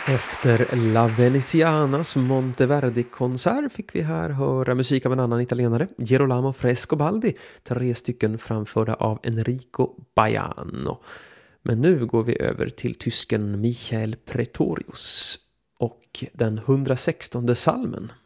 Efter La Venezianas Monteverdi-konsert fick vi här höra musik av en annan italienare, Girolamo Frescobaldi, 3 stycken framförda av Enrico Baiano. Men nu går vi över till tysken Michael Pretorius och den 116:e salmen.